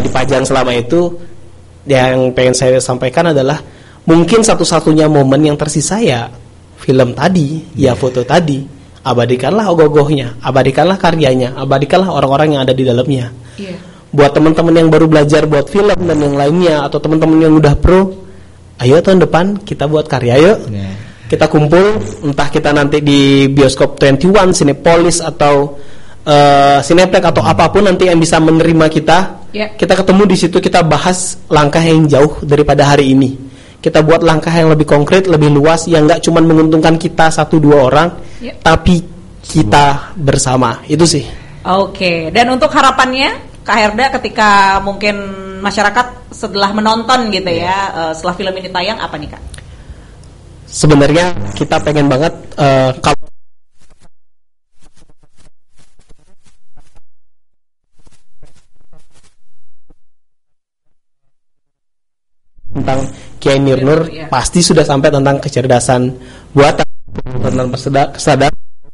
dipajang selama itu. Yang pengen saya sampaikan adalah mungkin satu-satunya momen yang tersisa ya film tadi, ya foto tadi. Abadikanlah ogoh-ogohnya, abadikanlah karyanya, abadikanlah orang-orang yang ada di dalamnya. Buat teman-teman yang baru belajar buat film dan yang lainnya, atau teman-teman yang udah pro, ayo tahun depan kita buat karya yuk. Kita kumpul, entah kita nanti di bioskop 21, Cinepolis atau Cineplex atau apapun nanti yang bisa menerima kita. Kita ketemu di situ, kita bahas langkah yang jauh daripada hari ini. Kita buat langkah yang lebih konkret, lebih luas, yang nggak cuma menguntungkan kita 1-2 orang, tapi kita bersama. Itu sih. Oke. Dan untuk harapannya Kak Herda ketika mungkin masyarakat setelah menonton gitu ya, setelah film ini tayang, apa nih Kak? Sebenarnya kita pengen banget kalau tentang Kiai Nur pasti sudah sampai tentang kecerdasan buatan, tentang kesadaran.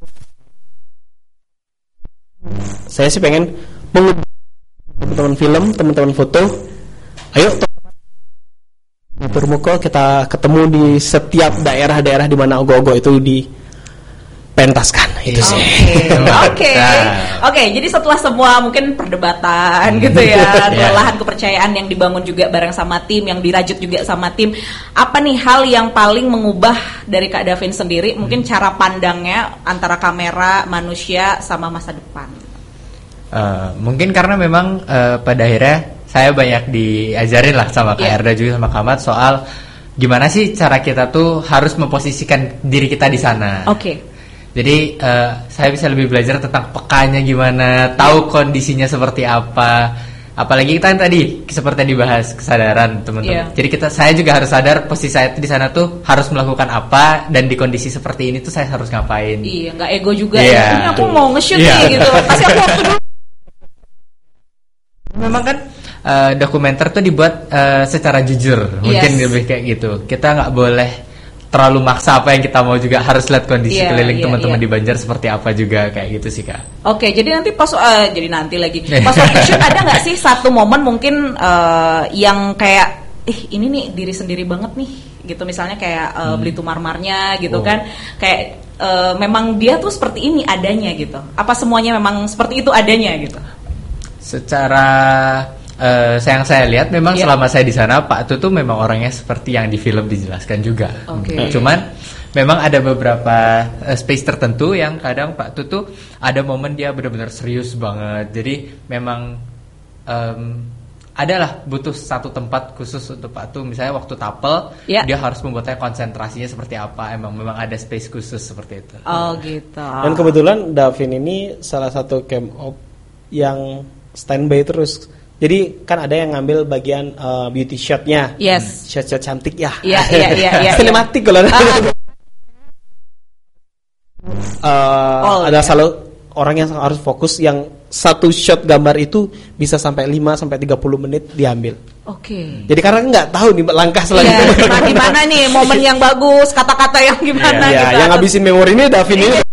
Saya sih pengen teman-teman film, teman-teman foto, ayo Turmuko kita ketemu di setiap daerah-daerah di mana ogoh-ogoh itu dipentaskan. Itu sih. Oke. Jadi setelah semua mungkin perdebatan gitu ya, lahan kepercayaan yang dibangun juga bareng sama tim, yang dirajut juga sama tim, apa nih hal yang paling mengubah dari Kak Davin sendiri, mungkin cara pandangnya antara kamera, manusia sama masa depan? Mungkin karena memang pada akhirnya saya banyak diajarin lah sama Kak Herda juga sama Kak Mat soal gimana sih cara kita tuh harus memposisikan diri kita di sana. Jadi saya bisa lebih belajar tentang pekanya gimana, tahu kondisinya seperti apa. Apalagi kita kan tadi seperti dibahas kesadaran teman-teman. Jadi saya juga harus sadar posisi saya di sana tuh harus melakukan apa, dan di kondisi seperti ini tuh saya harus ngapain. Iya, nggak ego juga ya. Ini aku mau nge-shoot nih gitu. Kasih aku waktu dulu. Memang kan dokumenter tuh dibuat secara jujur, mungkin lebih kayak gitu. Kita nggak boleh terlalu maksa apa yang kita mau, juga harus lihat kondisi keliling teman-teman di Banjar seperti apa juga, kayak gitu sih Kak. Oke, jadi nanti pas waktu shoot ada nggak sih satu momen mungkin yang kayak ini nih diri sendiri banget nih gitu, misalnya kayak beli marmarnya gitu kan, kayak memang dia tuh seperti ini adanya gitu. Apa semuanya memang seperti itu adanya gitu? Secara yang saya lihat memang selama saya di sana Pak Tutu memang orangnya seperti yang di film dijelaskan juga. Cuman memang ada beberapa space tertentu yang kadang Pak Tutu ada momen dia benar-benar serius banget. Jadi memang adalah butuh satu tempat khusus untuk Pak Tutu. Misalnya waktu tapel dia harus membuatnya konsentrasinya seperti apa. Memang ada space khusus seperti itu. Gitu. Dan kebetulan Davin ini salah satu cam op yang standby terus. Jadi kan ada yang ngambil bagian beauty shotnya, shot-shot cantik ya, sinematik kalau ada selalu orang yang harus fokus, yang satu shot gambar itu bisa sampai 5-30 menit diambil. Jadi karena nggak tahu nih langkah selanjutnya gimana nih momen yang bagus, kata-kata yang gimana. Yang ngabisin memori ini Davin ini.